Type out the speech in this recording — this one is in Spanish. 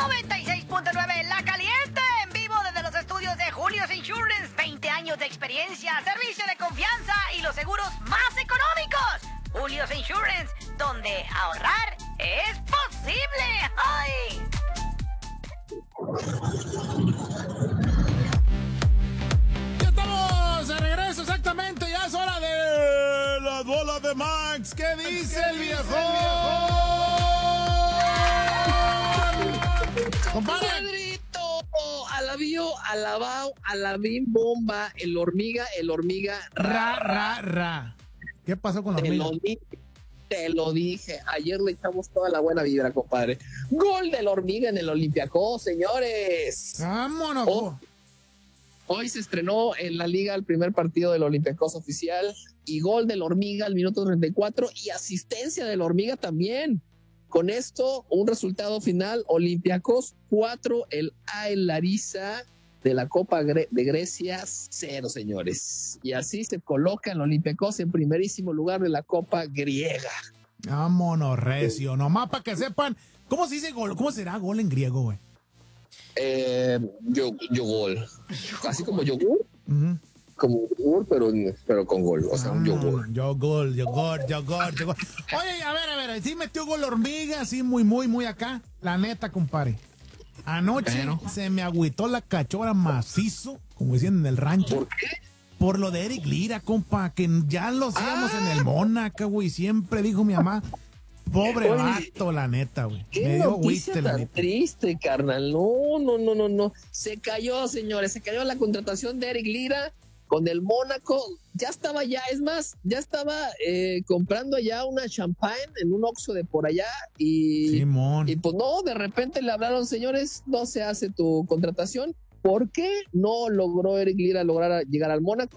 96.9 La Caliente, en vivo desde los estudios de Julio's Insurance. 20 años de experiencia, servicio de confianza y los seguros más económicos. Julio's Insurance, donde ahorrar es posible. ¡Ay! Ya estamos de regreso, exactamente. Ya es hora de las bolas de Max. ¿Qué dice el viejo? Compadre. Alabao, alabín, bomba, el hormiga, Ra. ¿Qué pasó con la hormiga? Te lo dije, ayer le echamos toda la buena vibra, compadre. Gol de la hormiga en el Olympiacos, señores. Vámonos. Hoy se estrenó en la liga el primer partido del Olympiacos oficial y gol de la hormiga al minuto 34 y asistencia de la hormiga también. Con esto, un resultado final, Olympiacos 4, el AEL Larissa de la Copa de Grecia 0, señores. Y así se coloca el Olympiacos en primerísimo lugar de la Copa griega. Vámonos, recio. Nomás para que sepan, ¿cómo se dice gol? ¿Cómo será gol en griego, güey? Yogol. Así como yogur. Como yogur, pero con gol. O sea, un yogur. Yogur. Oye, a ver, sí metió gol hormiga, así muy acá. La neta, compadre. Anoche se me agüitó la cachora macizo, como decían en el rancho. ¿Por qué? Por lo de Eric Lira, compa, que ya lo hacíamos en el Mónaco, güey. Siempre dijo mi mamá, pobre vato, la neta, güey. Me dio agüite, la neta. Triste, carnal. No. Se cayó, señores. Se cayó la contratación de Eric Lira con el Mónaco. Ya estaba comprando allá una champagne en un Oxxo de por allá y pues no, de repente le hablaron, señores, no se hace tu contratación. ¿Por qué no logró Eric Lira llegar al Mónaco?